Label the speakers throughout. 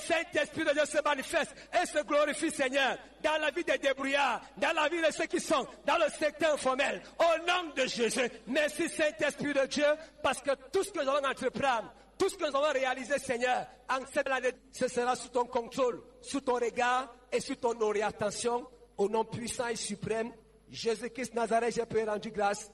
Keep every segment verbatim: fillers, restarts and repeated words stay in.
Speaker 1: Saint-Esprit de Dieu se manifeste et se glorifie, Seigneur, dans la vie des débrouillards, dans la vie de ceux qui sont dans le secteur informel. Au nom de Jésus, merci Saint-Esprit de Dieu, parce que tout ce que nous allons entreprendre, tout ce que nous allons réaliser, Seigneur, en cette année, ce sera sous ton contrôle, sous ton regard et sous ton orientation. Au nom puissant et suprême, Jésus-Christ Nazareth, j'ai pu rendre grâce.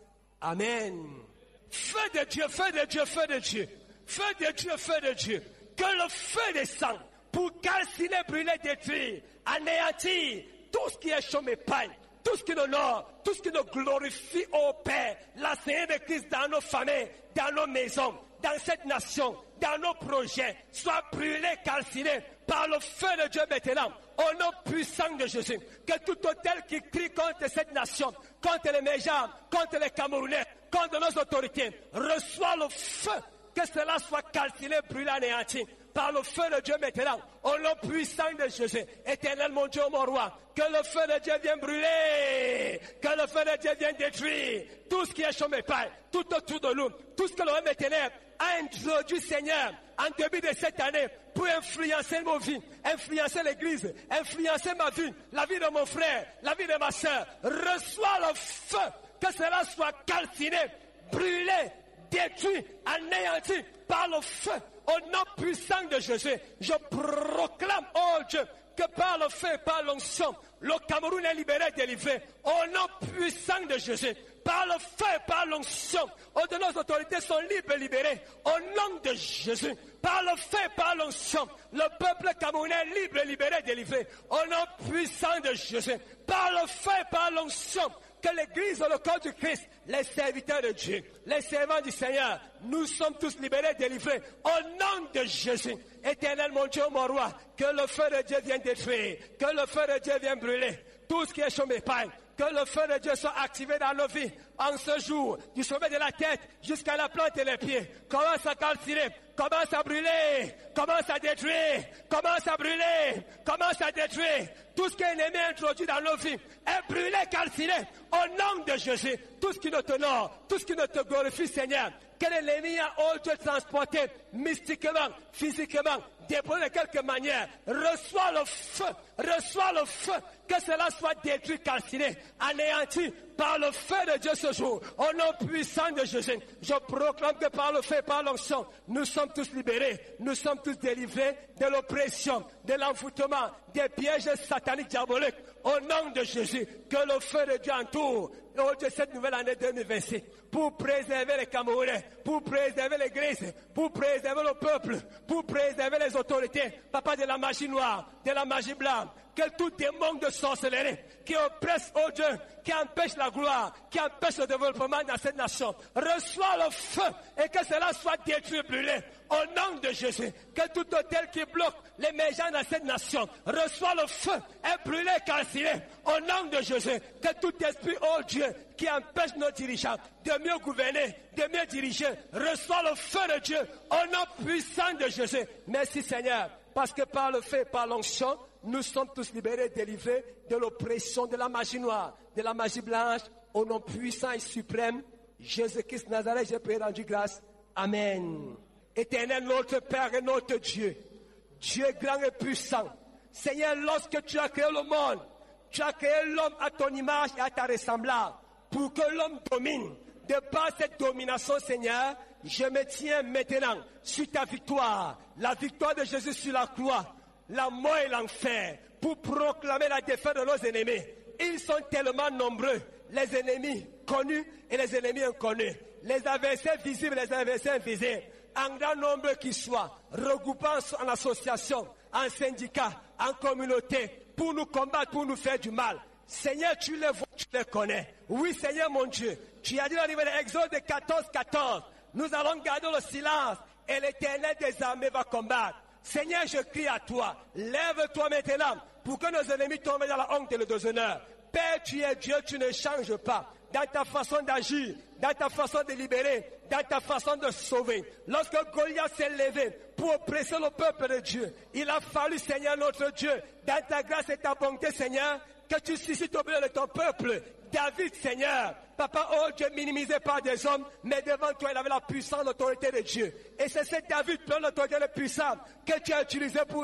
Speaker 1: Amen. Feu de Dieu, feu de Dieu, feu de Dieu. Feu de Dieu, feu de Dieu. Que le feu descende pour calciner, brûler, détruire, anéantir tout ce qui est chômé paille, tout ce qui nous honore, tout ce qui nous glorifie au Père. La Seigneur de Christ dans nos familles, dans nos maisons, dans cette nation, dans nos projets, soit brûlé, calciné par le feu de Dieu maintenant, au nom puissant de Jésus. Que tout hôtel qui crie contre cette nation, contre les méjans, contre les Camerounais, contre nos autorités, reçoit le feu, que cela soit calciné, brûlé, anéanti par le feu de Dieu maintenant, au nom puissant de Jésus. Éternel mon Dieu, mon roi, que le feu de Dieu vienne brûler, que le feu de Dieu vienne détruire tout ce qui est chômé paille, tout autour de nous, tout ce que l'homme des ténèbres a introduit, Seigneur, en début de cette année, pour influencer nos vies, influencer l'église, influencer ma vie, la vie de mon frère, la vie de ma soeur. Reçois le feu, que cela soit calciné, brûlé, détruit, anéanti par le feu. Au nom puissant de Jésus, je proclame, oh Dieu, que par le feu, par l'onction, le Cameroun est libéré, délivré. Au nom puissant de Jésus, par le feu, par l'onction, oh, de nos autorités sont libres et libérées. Au nom de Jésus, par le feu, par l'onction, le peuple camerounais est libre et libéré, délivré. Au nom puissant de Jésus, par le feu, par l'onction, que l'église, le corps du Christ, les serviteurs de Dieu, les servants du Seigneur, nous sommes tous libérés, délivrés. Au nom de Jésus, éternel mon Dieu, mon roi, que le feu de Dieu vienne détruire, que le feu de Dieu vienne brûler tout ce qui est chômé paille, que le feu de Dieu soit activé dans nos vies en ce jour, du sommet de la tête jusqu'à la plante et les pieds. Commence à calciner, commence à brûler, commence à détruire, commence à brûler, commence à détruire. Tout ce qui est ennemi introduit dans nos vies est brûlé, calciné, au nom de Jésus. Tout ce qui ne t'honore, tout ce qui ne te glorifie, Seigneur, que l'ennemi a, oh Dieu, transporté mystiquement, physiquement, déposé de quelque manière, reçois le feu, reçois le feu, que cela soit détruit, calciné, anéanti par le feu de Dieu ce jour. Au nom puissant de Jésus, je proclame que par le feu, par l'onction, nous sommes tous libérés, nous sommes tous délivrés de l'oppression, de l'envoûtement, des pièges sataniques diaboliques. Au nom de Jésus, que le feu de Dieu entoure, oh Dieu, cette nouvelle année deux mille vingt-six, pour préserver les Camerounais, pour préserver l'église, pour préserver le peuple, pour préserver les autorités, papa, de la magie noire, de la magie blanche, que tout démon de sorcellerie qui oppresse, oh Dieu, qui empêche la gloire, qui empêche le développement dans cette nation, reçoit le feu et que cela soit détruit, brûlé. Au nom de Jésus, que tout hôtel qui bloque l'émergence dans cette nation, reçoit le feu et brûlé, calciné. Au nom de Jésus, que tout esprit, oh Dieu, qui empêche nos dirigeants de mieux gouverner, de mieux diriger, reçoit le feu de Dieu. Au nom puissant de Jésus. Merci Seigneur, parce que par le feu et par l'onction, nous sommes tous libérés, délivrés de l'oppression de la magie noire, de la magie blanche, au nom puissant et suprême, Jésus-Christ Nazareth, j'ai pu rendre grâce. Amen. Éternel notre Père et notre Dieu, Dieu grand et puissant, Seigneur, lorsque tu as créé le monde, tu as créé l'homme à ton image et à ta ressemblance, pour que l'homme domine. De par cette domination, Seigneur, je me tiens maintenant sur ta victoire, la victoire de Jésus sur la croix, la mort et l'enfer, pour proclamer la défaite de nos ennemis. Ils sont tellement nombreux, les ennemis connus et les ennemis inconnus, les adversaires visibles et les adversaires invisibles, en grand nombre qu'ils soient, regroupant en association, en syndicat, en communauté, pour nous combattre, pour nous faire du mal. Seigneur, tu les vois, tu les connais. Oui, Seigneur mon Dieu, tu as dit dans le livre d'Exode quatorze, quatorze, nous allons garder le silence et l'Éternel des armées va combattre. Seigneur, je crie à toi, lève-toi maintenant pour que nos ennemis tombent dans la honte et le déshonneur. Père, tu es Dieu, tu ne changes pas dans ta façon d'agir, dans ta façon de libérer, dans ta façon de sauver. Lorsque Goliath s'est levé pour oppresser le peuple de Dieu, il a fallu, Seigneur notre Dieu, dans ta grâce et ta bonté, Seigneur, que tu suscites au milieu de ton peuple, David, Seigneur, Papa, oh Dieu, minimisé par des hommes, mais devant toi, il avait la puissance, l'autorité de Dieu. Et c'est cet David, plein d'autorité et de puissance, que tu as utilisé pour